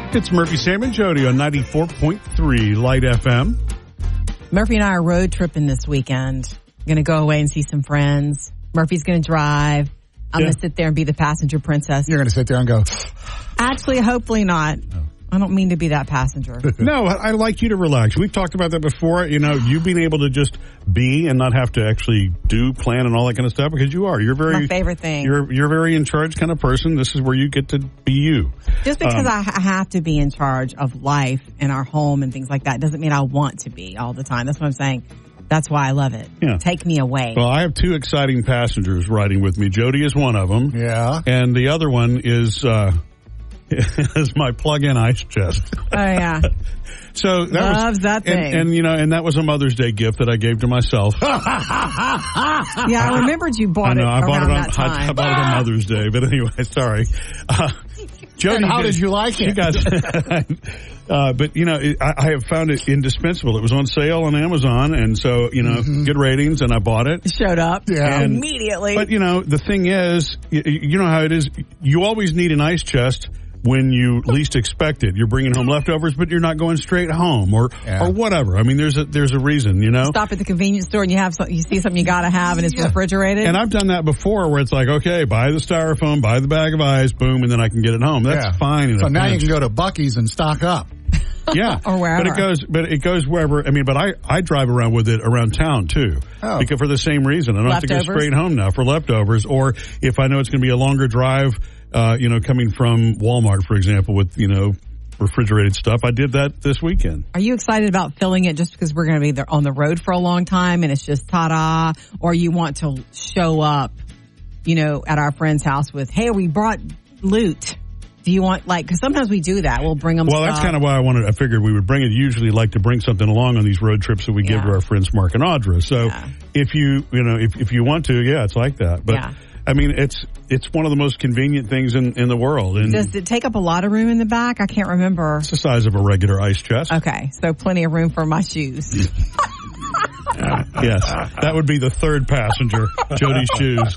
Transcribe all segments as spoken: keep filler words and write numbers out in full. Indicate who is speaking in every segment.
Speaker 1: It's Murphy, Sam, and Jody on ninety-four point three Light F M.
Speaker 2: Murphy and I are road tripping this weekend. Going to go away and see some friends. Murphy's going to drive. I'm
Speaker 1: Yeah.
Speaker 2: going to sit there and be the passenger princess.
Speaker 3: You're going to sit there and go,
Speaker 2: Actually, hopefully not. I don't mean to be that passenger.
Speaker 1: No, I I like you to relax. We've talked about that before. You know, you being able to just be and not have to actually do, plan, and all that kind of stuff, because you are. You're very
Speaker 2: My favorite thing.
Speaker 1: You're you're very in charge kind of person. This is where you get to be you.
Speaker 2: Just because
Speaker 1: Um,
Speaker 2: I ha- have to be in charge of life and our home and things like that doesn't mean I want to be all the time. That's what I'm saying. That's why I love it.
Speaker 1: Yeah.
Speaker 2: Take me away.
Speaker 1: Well, I have two exciting passengers riding with me. Jody is one of them.
Speaker 3: yeah.
Speaker 1: And the other one is uh, is my plug-in ice chest.
Speaker 2: Oh, yeah.
Speaker 1: So that
Speaker 2: Loves
Speaker 1: was
Speaker 2: that
Speaker 1: and,
Speaker 2: thing.
Speaker 1: and you know, and that was a Mother's Day gift that I gave to myself.
Speaker 2: Yeah, I remembered you bought
Speaker 1: I know
Speaker 2: it
Speaker 1: I bought
Speaker 2: around
Speaker 1: it on
Speaker 2: that time.
Speaker 1: I, I bought it on Mother's Day, but anyway, sorry. Uh, Jody,
Speaker 3: And how did you like
Speaker 1: she
Speaker 3: it?
Speaker 1: got, uh, but you know, it, I, I have found it indispensable. It was on sale on Amazon, and so you know,
Speaker 3: Mm-hmm.
Speaker 1: good ratings, and I bought it.
Speaker 2: Showed up
Speaker 3: Yeah.
Speaker 1: And-
Speaker 2: immediately.
Speaker 1: But you know, the thing is, you, you know how it is. You always need an ice chest when you least expect it. You're bringing home leftovers, but you're not going straight home, or
Speaker 3: Yeah.
Speaker 1: or whatever. I mean, there's a there's a reason, you know.
Speaker 2: Stop at the convenience store and you have some, you see something you got to have and it's refrigerated.
Speaker 1: And I've done that before, where it's like, okay, buy the styrofoam, buy the bag of ice, boom, and then I can get it home. That's
Speaker 3: Yeah.
Speaker 1: fine. In
Speaker 3: So
Speaker 1: a
Speaker 3: now you
Speaker 1: pinch.
Speaker 3: can go to Buc-ee's and stock up.
Speaker 1: Yeah,
Speaker 2: Or wherever.
Speaker 1: But it goes, but it goes wherever. I mean, but I I drive around with it around town too,
Speaker 3: Oh.
Speaker 1: because for the same reason. I don't have to go
Speaker 2: Leftovers?
Speaker 1: straight home now for leftovers, or if I know it's going to be a longer drive, uh, you know, coming from Walmart, for example, with you know refrigerated stuff. I did that this weekend.
Speaker 2: Are you excited about filling it just because we're going to be there on the road for a long time and it's just ta-da? Or you want to show up, you know, at our friend's house with, hey, we brought loot. Do you want, like, because sometimes we do that. We'll bring them
Speaker 1: Well,
Speaker 2: stuff.
Speaker 1: that's kind of why I wanted. I figured we would bring it. Usually, like to bring something along on these road trips that we give
Speaker 2: Yeah.
Speaker 1: to our friends Mark and Audra. So,
Speaker 2: Yeah.
Speaker 1: if you you know if if you want to, yeah, it's like that. But
Speaker 2: Yeah.
Speaker 1: I mean, it's it's one of the most convenient things in in the world, and
Speaker 2: Does it take up a lot of room in the back? I can't remember.
Speaker 1: it's the size of a regular ice chest.
Speaker 2: Okay, so plenty of room for my shoes.
Speaker 1: Yes, that would be the third passenger, Jody's shoes.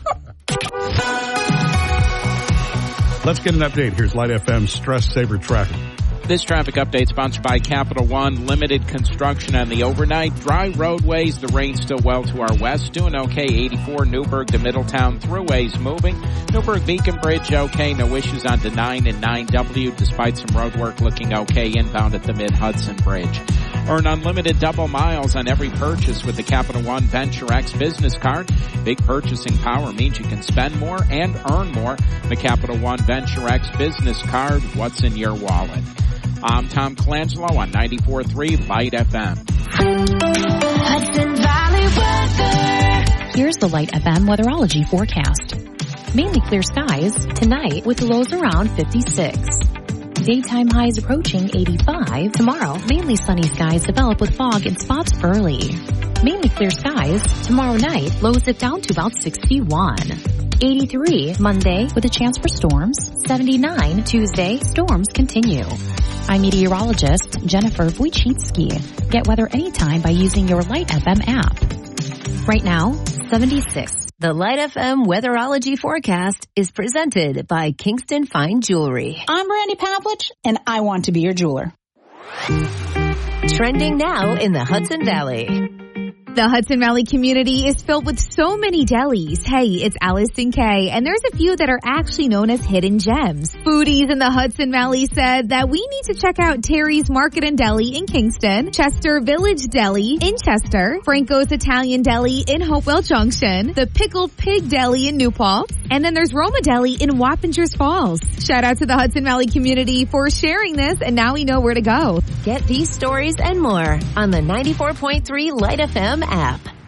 Speaker 1: Let's get an update. Here's Light F M's Stress Saver Traffic.
Speaker 4: This traffic update sponsored by Capital One. Limited construction on the overnight. Dry roadways. The rain still well to our west. Doing okay. eighty-four Newburgh to Middletown. Throughways moving. Newburgh Beacon Bridge okay. No issues on to nine and nine W despite some road work looking okay inbound at the Mid-Hudson Bridge. Earn unlimited double miles on every purchase with the Capital One Venture X business card. Big purchasing power means you can spend more and earn more. The Capital One Venture X business card. What's in your wallet? I'm Tom Colangelo on ninety-four point three Light F M.
Speaker 5: Hudson Valley weather.
Speaker 6: Here's the Light F M weatherology forecast. Mainly clear skies tonight with lows around fifty-six. Daytime highs approaching eighty-five. Tomorrow, mainly sunny skies develop with fog in spots early. Mainly clear skies. Tomorrow night, lows dip down to about sixty-one. eighty-three Monday with a chance for storms. seventy-nine Tuesday, storms continue. I'm meteorologist Jennifer Wojcicki. Get weather anytime by using your Light F M app. Right now, seventy-six.
Speaker 5: The Light F M weatherology forecast is presented by Kingston Fine Jewelry.
Speaker 7: I'm Brandy Pavlich, and I want to be your jeweler.
Speaker 5: Trending now in the Hudson Valley.
Speaker 8: The Hudson Valley community is filled with so many delis. Hey, it's Allison Kay, and there's a few that are actually known as hidden gems. Foodies in the Hudson Valley said that we need to check out Terry's Market and Deli in Kingston, Chester Village Deli in Chester, Franco's Italian Deli in Hopewell Junction, the Pickled Pig Deli in New Paltz, and then there's Roma Deli in Wappingers Falls. Shout out to the Hudson Valley community for sharing this, and now we know where to go.
Speaker 5: Get these stories and more on the ninety-four point three Light F M app.